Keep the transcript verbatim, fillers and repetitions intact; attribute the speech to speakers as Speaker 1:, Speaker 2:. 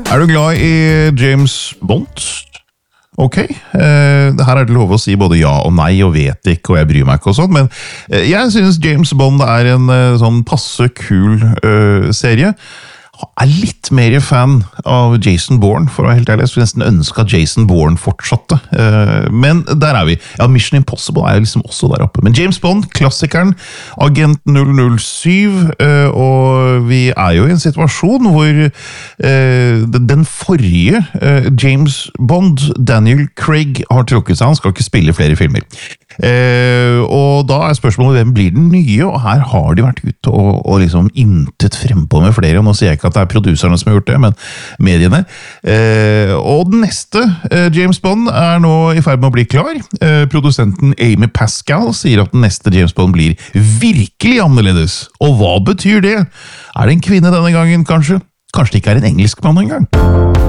Speaker 1: Er du glad i James Bond? Ok, eh, her er det lov å si både ja og nei, og vet ikke, og jeg bryr meg ikke og sånn, men eh, jeg synes James Bond er en eh, sånn passe kul eh, serie. Jeg er litt mer fan av Jason Bourne, for å være helt ærlig. Jeg skulle nesten ønske at Jason Bourne fortsatte. Uh, men der er vi. Ja, Mission Impossible er jo liksom også der oppe. Men James Bond, klassikeren, Agent null null syv, uh, og vi er jo i en situasjon hvor uh, den forrige uh, James Bond, Daniel Craig, har trukket seg. Han skal ikke spille flere filmer. Uh, og da er spørsmålet hvem blir den nye, og her har de vært ute og, og liksom intet frempå med flere, og nå sier jeg ikke at det er produserne som har gjort det, men mediene. Uh, og den neste uh, James Bond er nå i ferd med å bli klar. Uh, produsenten Amy Pascal sier at den neste James Bond blir virkelig annerledes. Og hva betyr det? Er det en kvinne denne gangen, kanskje? Kanskje det ikke er en engelsk mann engang?